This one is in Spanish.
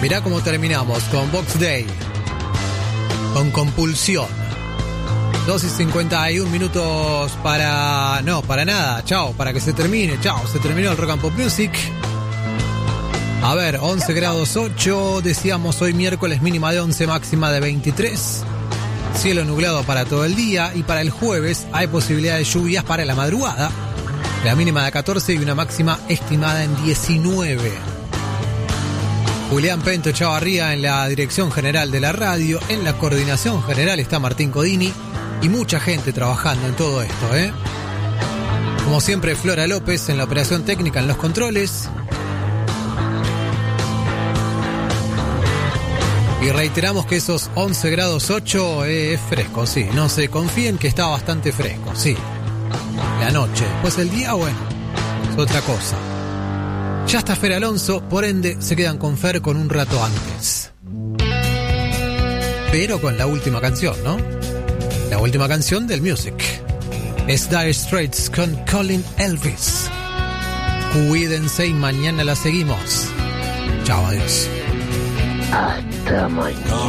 Mirá cómo terminamos con Box Day, con Compulsión. 2:51 minutos para... No, para nada, chao, para que se termine, chao, se terminó el Rock and Pop Music. A ver, 11 grados 8, decíamos hoy miércoles, mínima de 11, máxima de 23. Cielo nublado para todo el día, y para el jueves hay posibilidad de lluvias para la madrugada. La mínima de 14 y una máxima estimada en 19. Julián Pento Chavarría en la dirección general de la radio. En la coordinación general está Martín Codini y mucha gente trabajando en todo esto, ¿eh? Como siempre, Flora López en la operación técnica, en los controles. Y reiteramos que esos 11 grados 8 es fresco, sí. No se confíen que está bastante fresco, sí. La noche, pues el día, bueno, es otra cosa. Ya está Fer Alonso, por ende se quedan con Fer con un rato antes. Pero con la última canción, ¿no? La última canción del Music. Es Dire Straits con Colin Elvis. Cuídense y mañana la seguimos. Chao, adiós. Hasta mañana.